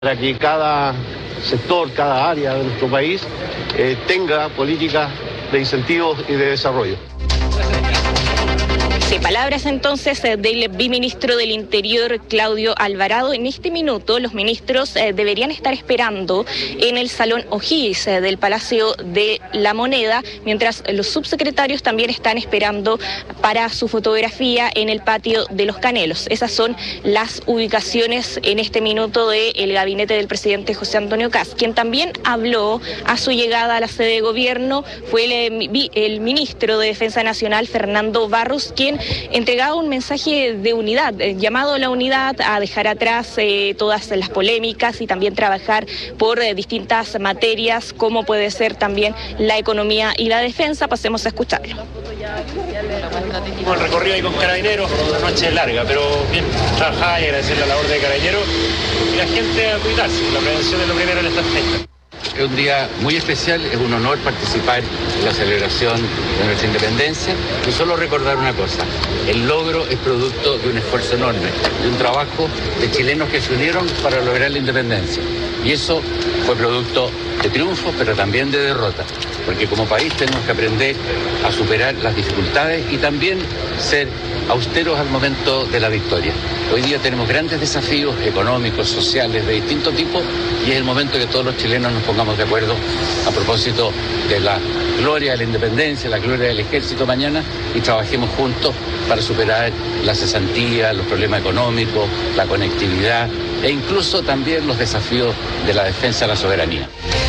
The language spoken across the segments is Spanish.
para que cada sector, cada área de nuestro país tenga políticas de incentivos y de desarrollo. Sí, palabras entonces del viceministro del Interior, Claudio Alvarado. En este minuto los ministros deberían estar esperando en el Salón O'Higgins del Palacio de la Moneda, mientras los subsecretarios también están esperando para su fotografía en el patio de los Canelos. Esas son las ubicaciones en este minuto del gabinete del presidente José Antonio Kast. Quien también habló a su llegada a la sede de gobierno fue el ministro de Defensa Nacional, Fernando Barros, quien entregaba un mensaje de unidad, llamado a la unidad, a dejar atrás todas las polémicas y también trabajar por distintas materias, como puede ser también la economía y la defensa. Pasemos a escucharlo. El recorrido ahí con Carabineros, una noche larga, pero bien trabajada, y agradecer la labor de Carabineros y la gente a cuidarse. La prevención es lo primero en estas fechas. Es un día muy especial, es un honor participar en la celebración de nuestra independencia. Y solo recordar una cosa: el logro es producto de un esfuerzo enorme, de un trabajo de chilenos que se unieron para lograr la independencia. Y eso fue producto de triunfos, pero también de derrotas, porque como país tenemos que aprender a superar las dificultades y también ser austeros al momento de la victoria. Hoy día tenemos grandes desafíos económicos, sociales, de distinto tipo, y es el momento que todos los chilenos nos pongamos de acuerdo a propósito de la gloria de la independencia, la gloria del ejército mañana, y trabajemos juntos para superar la cesantía, los problemas económicos, la conectividad e incluso también los desafíos de la defensa de la soberanía.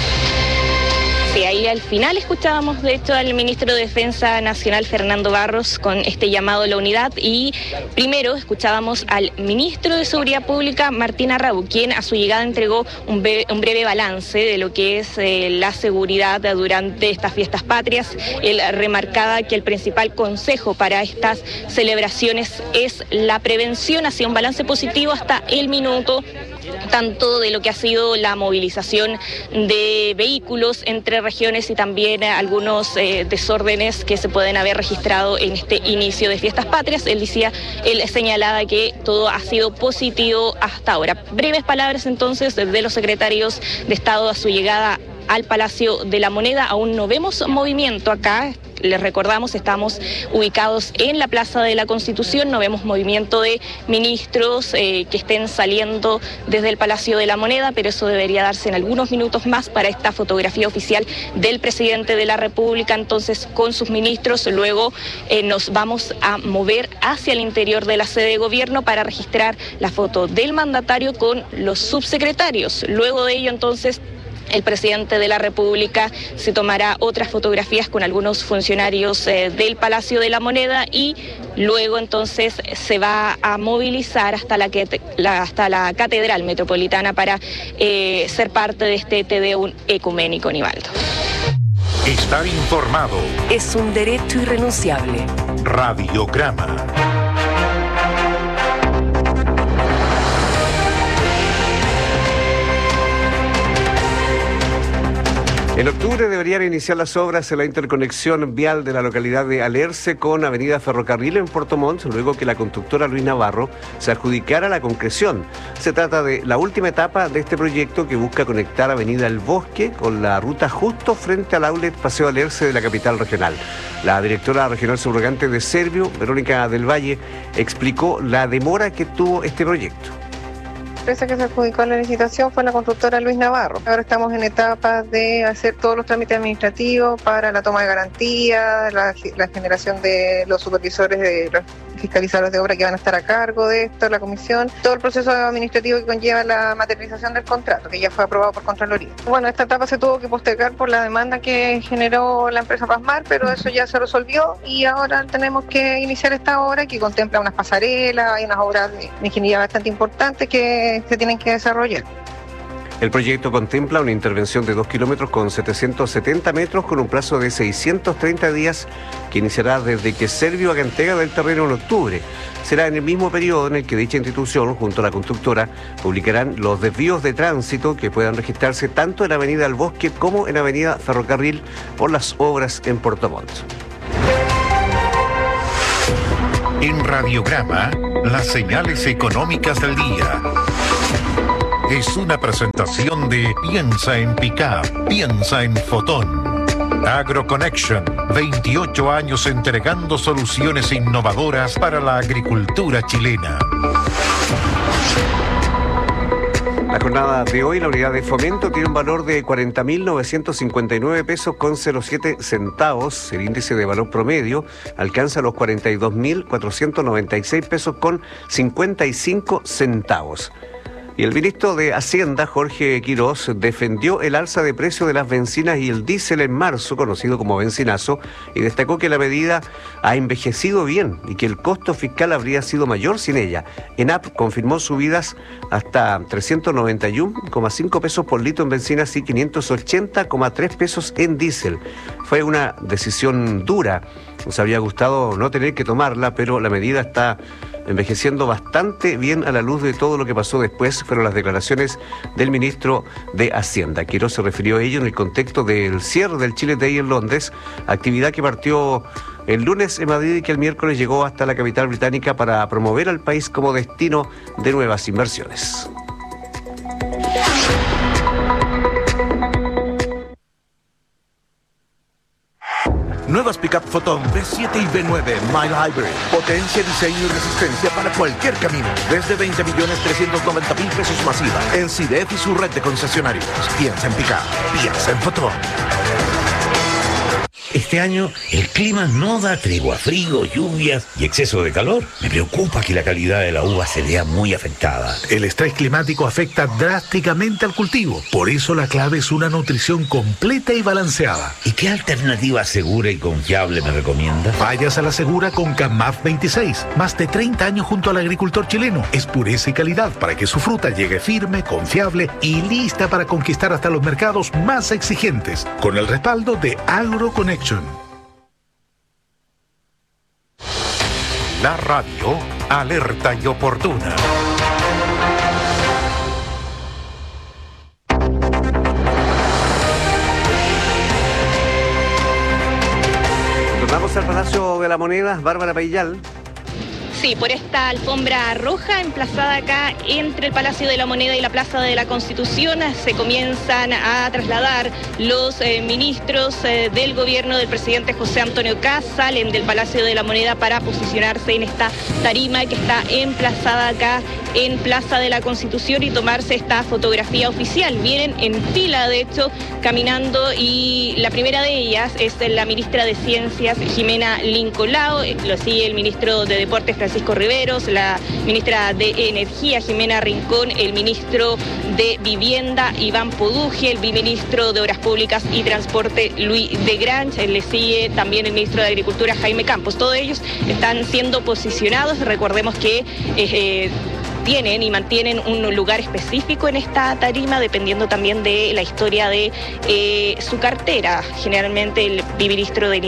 Sí, ahí al final escuchábamos de hecho al ministro de Defensa Nacional, Fernando Barros, con este llamado a la unidad, y primero escuchábamos al ministro de Seguridad Pública, Martín Arrau, quien a su llegada entregó un breve balance de lo que es la seguridad durante estas fiestas patrias. Él remarcaba que el principal consejo para estas celebraciones es la prevención. Hacía un balance positivo hasta el minuto, tanto de lo que ha sido la movilización de vehículos entre regiones y también algunos desórdenes que se pueden haber registrado en este inicio de fiestas patrias. Él señalaba que todo ha sido positivo hasta ahora. Breves palabras entonces de los secretarios de Estado a su llegada al Palacio de la Moneda. Aún no vemos movimiento acá. Les recordamos, estamos ubicados en la Plaza de la Constitución, no vemos movimiento de ministros que estén saliendo desde el Palacio de la Moneda, pero eso debería darse en algunos minutos más para esta fotografía oficial del presidente de la República, entonces con sus ministros. Luego nos vamos a mover hacia el interior de la sede de gobierno para registrar la foto del mandatario con los subsecretarios. Luego de ello, entonces, el presidente de la República se tomará otras fotografías con algunos funcionarios del Palacio de la Moneda, y luego entonces se va a movilizar hasta la Catedral Metropolitana para ser parte de este Te Deum ecuménico, Nivaldo. Estar informado es un derecho irrenunciable. Radiograma. En octubre deberían iniciar las obras en la interconexión vial de la localidad de Alerce con Avenida Ferrocarril en Puerto Montt, luego que la constructora Luis Navarro se adjudicara la concreción. Se trata de la última etapa de este proyecto, que busca conectar Avenida El Bosque con la ruta justo frente al outlet Paseo Alerce de la capital regional. La directora regional subrogante de Servio, Verónica del Valle, explicó la demora que tuvo este proyecto. La empresa que se adjudicó la licitación fue la constructora Luis Navarro. Ahora estamos en etapas de hacer todos los trámites administrativos para la toma de garantía, la generación de los supervisores, de los fiscalizadores de obra que van a estar a cargo de esto, la comisión, todo el proceso administrativo que conlleva la materialización del contrato, que ya fue aprobado por Contraloría. Bueno, esta etapa se tuvo que postergar por la demanda que generó la empresa Pasmar, pero eso ya se resolvió y ahora tenemos que iniciar esta obra, que contempla unas pasarelas, hay unas obras de ingeniería bastante importantes que se tienen que desarrollar. El proyecto contempla una intervención de 2 kilómetros con 770 metros con un plazo de 630 días que iniciará desde que Servio haga entrega del terreno en octubre. Será en el mismo periodo en el que dicha institución, junto a la constructora, publicarán los desvíos de tránsito que puedan registrarse tanto en Avenida El Bosque como en Avenida Ferrocarril por las obras en Puerto Montt. En Radiograma, las señales económicas del día. es una presentación de Piensa en Pickup, piensa en Fotón. AgroConnection, 28 años entregando soluciones innovadoras para la agricultura chilena. La jornada de hoy, la unidad de fomento tiene un valor de 40.959 pesos con 07 centavos. El índice de valor promedio alcanza los 42.496 pesos con 55 centavos. Y el ministro de Hacienda, Jorge Quirós, defendió el alza de precio de las bencinas y el diésel en marzo, conocido como bencinazo, y destacó que la medida ha envejecido bien y que el costo fiscal habría sido mayor sin ella. ENAP confirmó subidas hasta 391,5 pesos por litro en bencinas y 580,3 pesos en diésel. Fue una decisión dura. Nos habría gustado no tener que tomarla, pero la medida está envejeciendo bastante bien a la luz de todo lo que pasó después. Fueron las declaraciones del ministro de Hacienda. Quirós se refirió a ello en el contexto del cierre del Chile Day en Londres, actividad que partió el lunes en Madrid y que el miércoles llegó hasta la capital británica para promover al país como destino de nuevas inversiones. Nuevas Pickup Fotón B7 y B9 Mild Hybrid. Potencia, diseño y resistencia para cualquier camino. Desde 20.390.000 pesos masiva. En CIDEF y su red de concesionarios. Piensa en Pickup. Piensa en Fotón. Este año el clima no da tregua, frío, lluvias y exceso de calor. Me preocupa que la calidad de la uva se vea muy afectada. El estrés climático afecta drásticamente al cultivo. Por eso la clave es una nutrición completa y balanceada. ¿Y qué alternativa segura y confiable me recomienda? Vayas a la segura con CAMAF 26. Más de 30 años junto al agricultor chileno. Es pureza y calidad para que su fruta llegue firme, confiable y lista para conquistar hasta los mercados más exigentes. Con el respaldo de AgroConnection. La radio alerta y oportuna. Tornamos al Palacio de la Moneda, Bárbara Paillal. Sí, por esta alfombra roja emplazada acá entre el Palacio de la Moneda y la Plaza de la Constitución se comienzan a trasladar los ministros del gobierno del presidente José Antonio Kast. Salen del Palacio de la Moneda para posicionarse en esta tarima que está emplazada acá en Plaza de la Constitución y tomarse esta fotografía oficial. Vienen en fila, de hecho, caminando, y la primera de ellas es la ministra de Ciencias, Jimena Lincolao, lo sigue el ministro de Deportes, Francisco Riveros, la ministra de Energía, Jimena Rincón, el ministro de Vivienda, Iván Poduje, el viceministro de Obras Públicas y Transporte, Luis de Grange, le sigue también el ministro de Agricultura, Jaime Campos. Todos ellos están siendo posicionados. Recordemos que tienen y mantienen un lugar específico en esta tarima, dependiendo también de la historia de su cartera. Generalmente el ministro del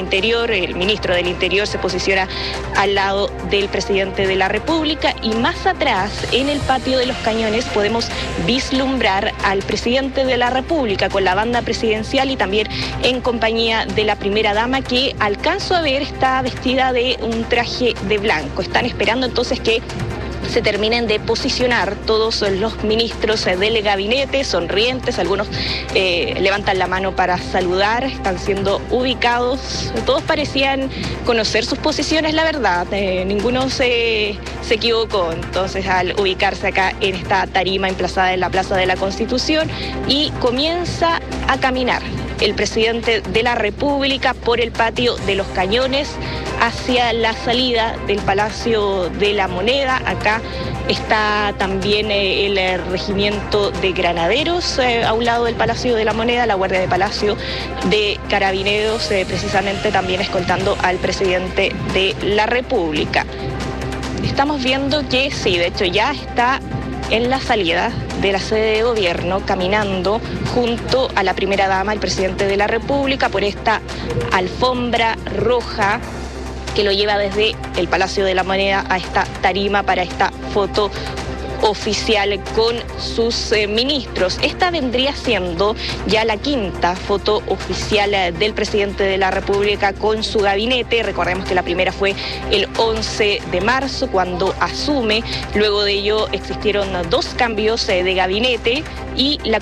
Interior se posiciona al lado del presidente de la República, y más atrás, en el patio de los Cañones, podemos vislumbrar al presidente de la República con la banda presidencial y también en compañía de la primera dama, que alcanzo a ver está vestida de un traje de blanco. Están esperando entonces que se terminen de posicionar todos los ministros del gabinete, sonrientes, algunos levantan la mano para saludar, están siendo ubicados. Todos parecían conocer sus posiciones, la verdad, ninguno se equivocó. Entonces, al ubicarse acá en esta tarima emplazada en la Plaza de la Constitución, y comienza a caminar el presidente de la República por el patio de los Cañones hacia la salida del Palacio de la Moneda. Acá está también el regimiento de granaderos a un lado del Palacio de la Moneda, la Guardia de Palacio de Carabineros, precisamente también escoltando al presidente de la República. Estamos viendo que sí, de hecho ya está en la salida de la sede de gobierno, caminando junto a la primera dama, el presidente de la República, por esta alfombra roja que lo lleva desde el Palacio de la Moneda a esta tarima para esta foto oficial con sus ministros. Esta vendría siendo ya la quinta foto oficial del presidente de la República con su gabinete. Recordemos que la primera fue el 11 de marzo cuando asume. Luego de ello existieron 2 cambios de gabinete y la